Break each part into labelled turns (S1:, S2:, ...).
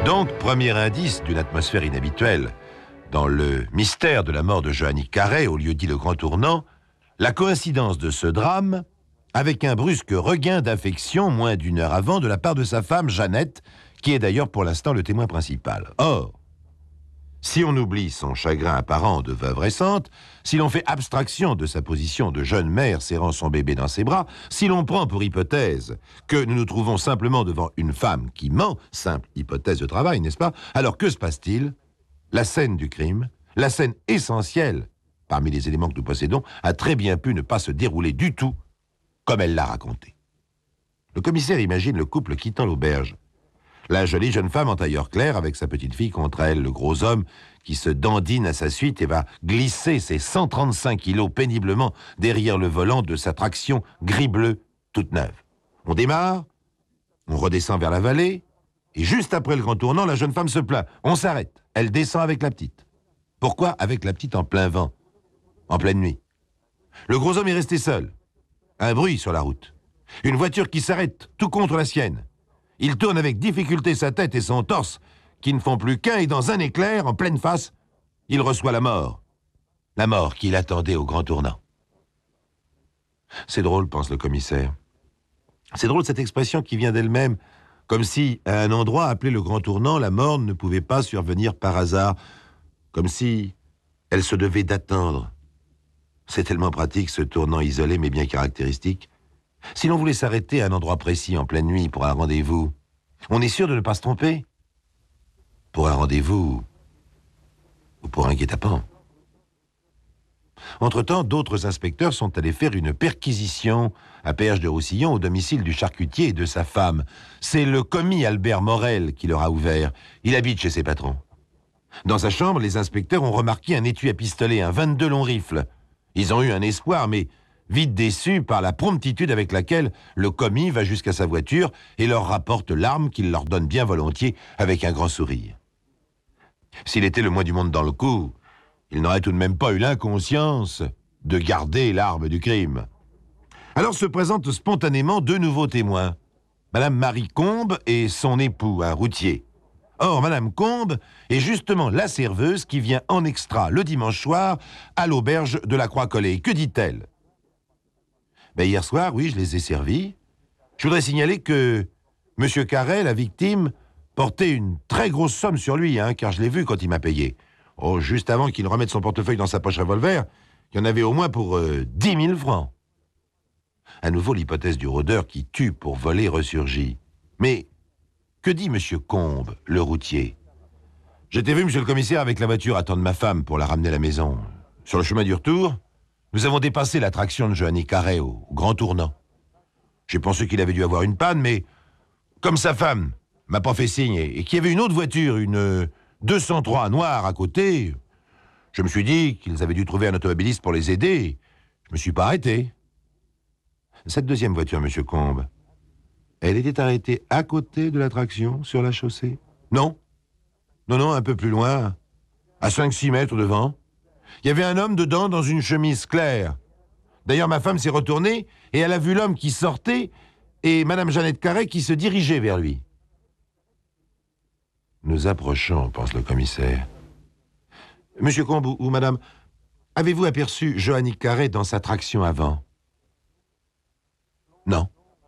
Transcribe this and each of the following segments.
S1: Donc, premier indice d'une atmosphère inhabituelle. Dans le mystère de la mort de Johanny Carey, au lieu dit le Grand Tournant, la coïncidence de ce drame avec un brusque regain d'affection moins d'une heure avant de la part de sa femme, Jeannette, qui est d'ailleurs pour l'instant le témoin principal. Or, si on oublie son chagrin apparent de veuve récente, si l'on fait abstraction de sa position de jeune mère serrant son bébé dans ses bras, si l'on prend pour hypothèse que nous nous trouvons simplement devant une femme qui ment, simple hypothèse de travail, n'est-ce pas? Alors que se passe-t-il? La scène du crime, la scène essentielle, parmi les éléments que nous possédons, a très bien pu ne pas se dérouler du tout comme elle l'a raconté. Le commissaire imagine le couple quittant l'auberge. La jolie jeune femme en tailleur clair avec sa petite fille contre elle, le gros homme qui se dandine à sa suite et va glisser ses 135 kilos péniblement derrière le volant de sa traction gris-bleu toute neuve. On démarre, on redescend vers la vallée, et juste après le grand tournant, la jeune femme se plaint. On s'arrête, elle descend avec la petite. Pourquoi avec la petite en plein vent, en pleine nuit? Le gros homme est resté seul. Un bruit sur la route. Une voiture qui s'arrête, tout contre la sienne. Il tourne avec difficulté sa tête et son torse, qui ne font plus qu'un, et dans un éclair, en pleine face, il reçoit la mort. La mort qu'il attendait au grand tournant. C'est drôle, pense le commissaire. C'est drôle cette expression qui vient d'elle-même, comme si, à un endroit appelé le grand tournant, la mort ne pouvait pas survenir par hasard, comme si elle se devait d'attendre. C'est tellement pratique, ce tournant isolé mais bien caractéristique. Si l'on voulait s'arrêter à un endroit précis en pleine nuit pour un rendez-vous, on est sûr de ne pas se tromper. Pour un rendez-vous ou pour un guet-apens. Entre-temps, d'autres inspecteurs sont allés faire une perquisition à Perche-de-Roussillon au domicile du charcutier et de sa femme. C'est le commis Albert Morel qui leur a ouvert. Il habite chez ses patrons. Dans sa chambre, les inspecteurs ont remarqué un étui à pistolet, un 22 long rifle. Ils ont eu un espoir, mais vite déçus par la promptitude avec laquelle le commis va jusqu'à sa voiture et leur rapporte l'arme qu'il leur donne bien volontiers avec un grand sourire. S'il était le moins du monde dans le coup, il n'aurait tout de même pas eu l'inconscience de garder l'arme du crime. Alors se présentent spontanément deux nouveaux témoins, Madame Marie Combe et son époux, un routier. Or, Madame Combe est justement la serveuse qui vient en extra le dimanche soir à l'auberge de la Croix-Collée. Que dit-elle? Hier soir, oui, je les ai servis. Je voudrais signaler que M. Carey, la victime, portait une très grosse somme sur lui, car je l'ai vu quand il m'a payé. Oh, juste avant qu'il remette son portefeuille dans sa poche revolver, il y en avait au moins pour 10 000 francs. À nouveau, l'hypothèse du rôdeur qui tue pour voler ressurgit. Mais que dit M. Combe, le routier? J'étais vu, monsieur le commissaire, avec la voiture attendre ma femme pour la ramener à la maison. Sur le chemin du retour, nous avons dépassé l'attraction de Johanny Carey au grand tournant. J'ai pensé qu'il avait dû avoir une panne, mais comme sa femme m'a pas fait signe et qu'il y avait une autre voiture, une 203 noire à côté, je me suis dit qu'ils avaient dû trouver un automobiliste pour les aider. Je me suis pas arrêté. Cette deuxième voiture, monsieur Combe, elle était arrêtée à côté de l'attraction, sur la chaussée? Non. Non, un peu plus loin, à 5-6 mètres devant. Il y avait un homme dedans dans une chemise claire. D'ailleurs, ma femme s'est retournée et elle a vu l'homme qui sortait et Madame Jeannette Carey qui se dirigeait vers lui. Nous approchons, pense le commissaire. Monsieur Combe ou Madame, avez-vous aperçu Johanny Carey dans sa traction avant? Non.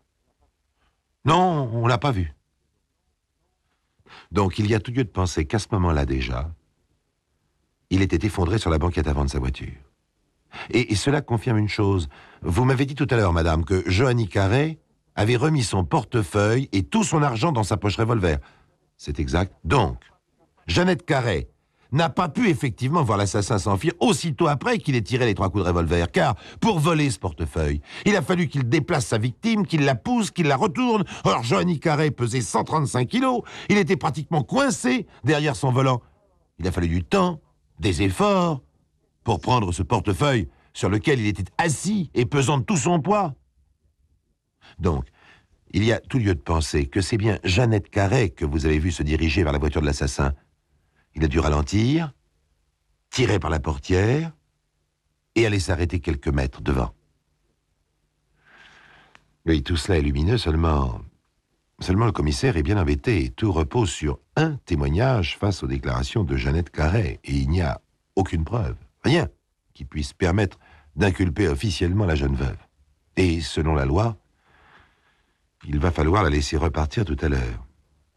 S1: Non, on l'a pas vu. Donc, il y a tout lieu de penser qu'à ce moment-là déjà, il était effondré sur la banquette avant de sa voiture. Et cela confirme une chose. Vous m'avez dit tout à l'heure, madame, que Johanny Carey avait remis son portefeuille et tout son argent dans sa poche revolver. C'est exact. Donc, Jeannette Carey n'a pas pu effectivement voir l'assassin s'enfuir aussitôt après qu'il ait tiré les 3 coups de revolver, car pour voler ce portefeuille, il a fallu qu'il déplace sa victime, qu'il la pousse, qu'il la retourne. Or, Johanny Carey pesait 135 kilos, il était pratiquement coincé derrière son volant. Il a fallu du temps, des efforts, pour prendre ce portefeuille sur lequel il était assis et pesant de tout son poids. Donc, il y a tout lieu de penser que c'est bien Jeannette Carey que vous avez vu se diriger vers la voiture de l'assassin. Il a dû ralentir, tirer par la portière et aller s'arrêter quelques mètres devant. Oui, tout cela est lumineux, seulement Seulement le commissaire est bien embêté et tout repose sur un témoignage face aux déclarations de Jeannette Carré. Et il n'y a aucune preuve, rien, qui puisse permettre d'inculper officiellement la jeune veuve. Et selon la loi, il va falloir la laisser repartir tout à l'heure.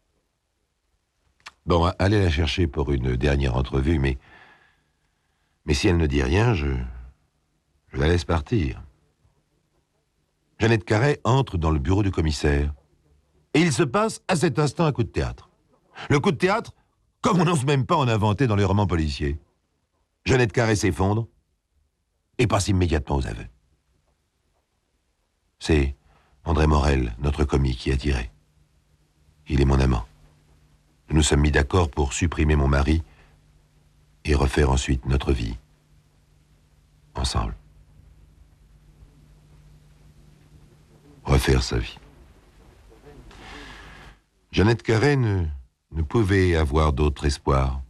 S1: Bon, allez la chercher pour une dernière entrevue, mais si elle ne dit rien, je la laisse partir. Jeannette Carré entre dans le bureau du commissaire. Et il se passe à cet instant un coup de théâtre. Le coup de théâtre, comme on n'ose même pas en inventer dans les romans policiers. Jeannette Carré s'effondre et passe immédiatement aux aveux. C'est André Morel, notre commis, qui a tiré. Il est mon amant. Nous nous sommes mis d'accord pour supprimer mon mari et refaire ensuite notre vie. Ensemble. Refaire sa vie. Jeannette Carré ne pouvait avoir d'autre espoir.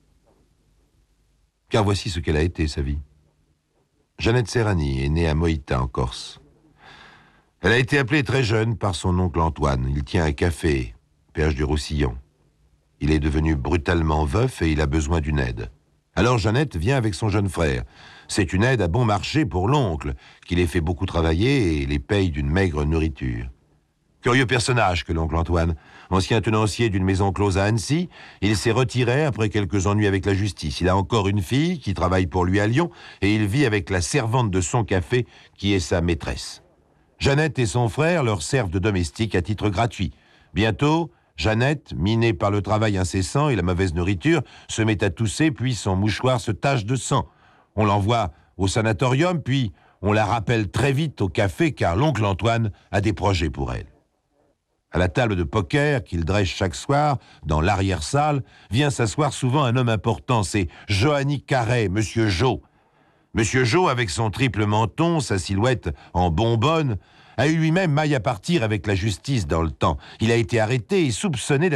S1: Car voici ce qu'elle a été, sa vie. Jeannette Serrani est née à Moïta, en Corse. Elle a été appelée très jeune par son oncle Antoine. Il tient un café, Perche du Roussillon. Il est devenu brutalement veuf et il a besoin d'une aide. Alors Jeannette vient avec son jeune frère. C'est une aide à bon marché pour l'oncle, qui les fait beaucoup travailler et les paye d'une maigre nourriture. Curieux personnage que l'oncle Antoine. Ancien tenancier d'une maison close à Annecy, il s'est retiré après quelques ennuis avec la justice. Il a encore une fille qui travaille pour lui à Lyon et il vit avec la servante de son café qui est sa maîtresse. Jeannette et son frère leur servent de domestique à titre gratuit. Bientôt, Jeannette, minée par le travail incessant et la mauvaise nourriture, se met à tousser, puis son mouchoir se tache de sang. On l'envoie au sanatorium, puis on la rappelle très vite au café car l'oncle Antoine a des projets pour elle. À la table de poker qu'il dresse chaque soir, dans l'arrière-salle, vient s'asseoir souvent un homme important, c'est Johanny Carré, Monsieur Jo. Monsieur Jo, avec son triple menton, sa silhouette en bonbonne, a eu lui-même maille à partir avec la justice dans le temps. Il a été arrêté et soupçonné d'avoir